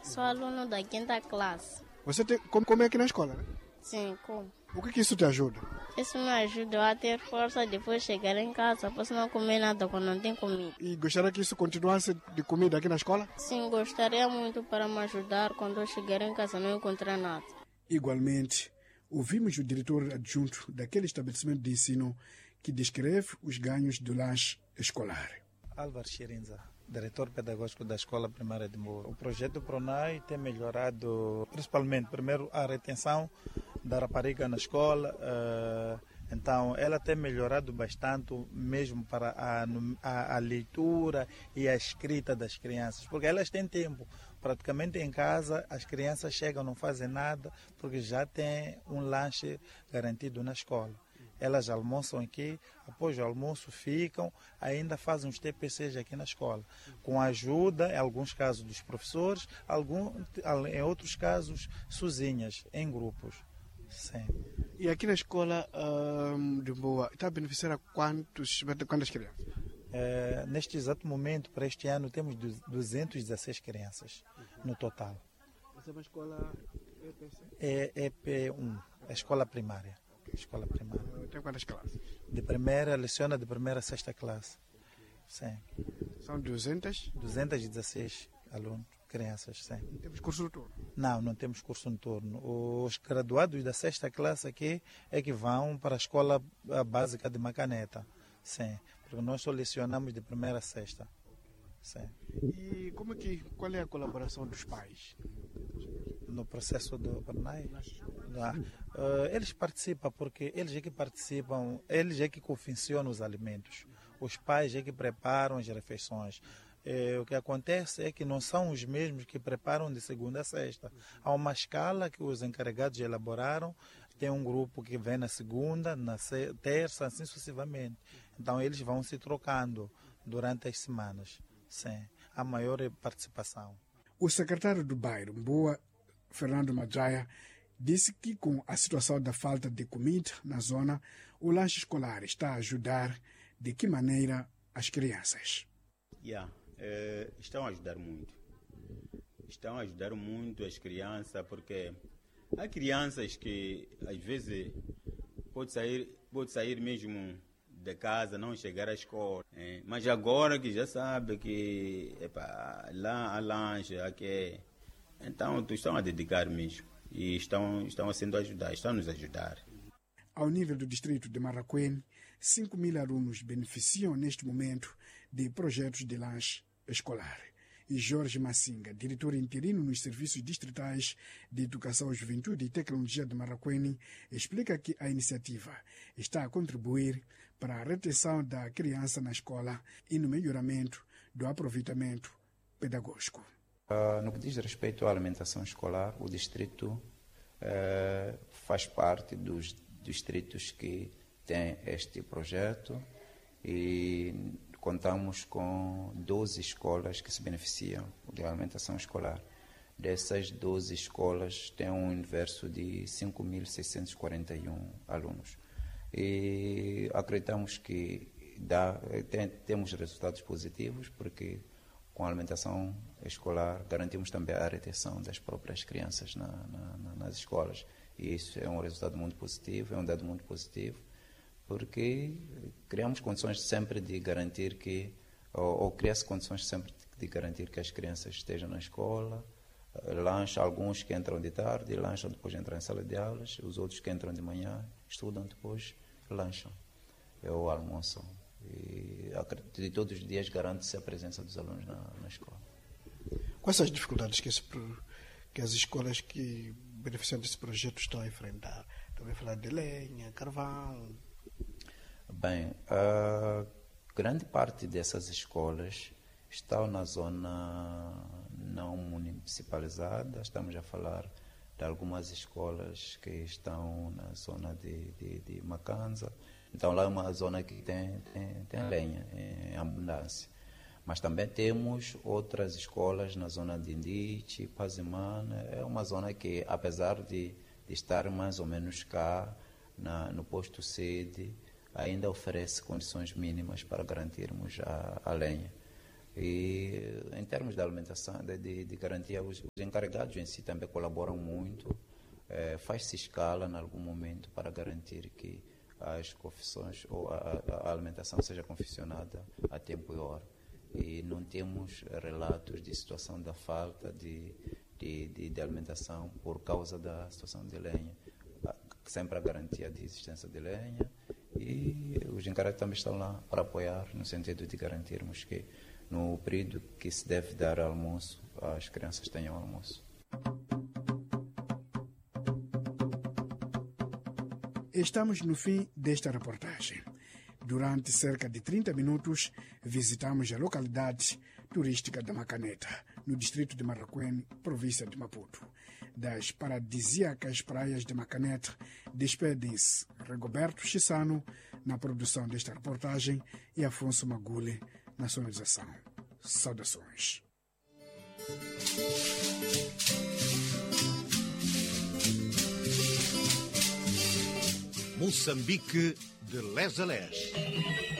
Sou aluno da 5ª classe. Você come aqui na escola, né? Sim, como? O que isso te ajuda? Isso me ajuda a ter força depois de chegar em casa. Posso não comer nada quando não tem comida. E gostaria que isso continuasse de comida aqui na escola? Sim, gostaria muito para me ajudar quando eu chegar em casa e não encontrar nada. Igualmente, ouvimos o diretor adjunto daquele estabelecimento de ensino que descreve os ganhos do lanche escolar. Álvaro Xirinza, diretor pedagógico da Escola Primária de Moura. O projeto PRONAI tem melhorado, principalmente, primeiro, a retenção da rapariga na escola. Então, ela tem melhorado bastante mesmo para a leitura e a escrita das crianças, porque elas têm tempo. Praticamente em casa, as crianças chegam, não fazem nada, porque já tem um lanche garantido na escola. Elas almoçam aqui, após o almoço ficam, ainda fazem os TPCs aqui na escola, com a ajuda, em alguns casos, dos professores, em outros casos, sozinhas, em grupos. Sim. E aqui na escola de Boa, está a beneficiar a quantas crianças? Neste exato momento, para este ano, temos 216 crianças no total. Essa é uma escola EPC? É EP1, a escola primária. Escola primária. Tem quantas classes? Leciona de primeira a sexta classe. Sim. São 216 alunos, crianças, sim. Temos curso noturno? Não temos curso noturno. Os graduados da sexta classe aqui é que vão para a escola básica de Macaneta. Sim, porque nós só lecionamos de primeira a sexta. Sim. E qual é a colaboração dos pais? No processo do PRONAI? Eles participam, porque eles é que confeccionam os alimentos. Os pais é que preparam as refeições. O que acontece é que não são os mesmos que preparam de segunda a sexta. Há uma escala que os encarregados elaboraram, tem um grupo que vem na segunda, na terça, assim sucessivamente. Então eles vão se trocando durante as semanas. Sim, há maior participação. O secretário do bairro, Boa, Fernando Madraia, disse que com a situação da falta de comida na zona, o lanche escolar está a ajudar de que maneira as crianças. Estão a ajudar muito. Estão a ajudar muito as crianças, porque há crianças que às vezes pode sair mesmo de casa, não chegar à escola. Mas agora que já sabe que lá há lanche, aqui, então estão a dedicar mesmo. E estão sendo ajudados, estão a nos ajudar. Ao nível do distrito de Marraquém, 5.000 alunos beneficiam neste momento de projetos de lanche escolar. E Jorge Massinga, diretor interino nos Serviços Distritais de Educação, Juventude e Tecnologia de Marraquém, explica que a iniciativa está a contribuir para a retenção da criança na escola e no melhoramento do aproveitamento pedagógico. No que diz respeito à alimentação escolar, o distrito faz parte dos distritos que têm este projeto e contamos com 12 escolas que se beneficiam da alimentação escolar. Dessas 12 escolas tem um universo de 5.641 alunos. E acreditamos que temos resultados positivos, porque com a alimentação escolar garantimos também a retenção das próprias crianças nas escolas. E isso é um resultado muito positivo, é um dado muito positivo, porque criamos condições sempre de garantir ou cria-se condições sempre de garantir que as crianças estejam na escola, lancham, alguns que entram de tarde, lancham depois entram em sala de aulas, os outros que entram de manhã, estudam depois, lancham ou almoçam. E de todos os dias garante-se a presença dos alunos na escola. Quais são as dificuldades que as escolas que beneficiam desse projeto estão a enfrentar? Também falar de lenha, carvão. Bem, a grande parte dessas escolas estão na zona não municipalizada. Estamos a falar de algumas escolas que estão na zona de Macanza. Então lá é uma zona que tem lenha em abundância. Mas também temos outras escolas na zona de Indite, Pazimana. É uma zona que, apesar de estar mais ou menos cá, no posto sede, ainda oferece condições mínimas para garantirmos a lenha. E em termos de alimentação, de garantia, os encarregados em si também colaboram muito. Faz-se escala em algum momento para garantir que as confissões ou a alimentação seja confeccionada a tempo e hora. E não temos relatos de situação da falta de alimentação por causa da situação de lenha. Sempre a garantia de existência de lenha, e os encarregados também estão lá para apoiar, no sentido de garantirmos que no período que se deve dar almoço, as crianças tenham almoço. Estamos no fim desta reportagem. Durante cerca de 30 minutos, visitamos a localidade turística da Macaneta, no distrito de Marraquém, província de Maputo. Das paradisíacas praias de Macaneta, despedem-se Rigoberto Chissano na produção desta reportagem e Afonso Magule na sonorização. Saudações. Moçambique de lés a lés.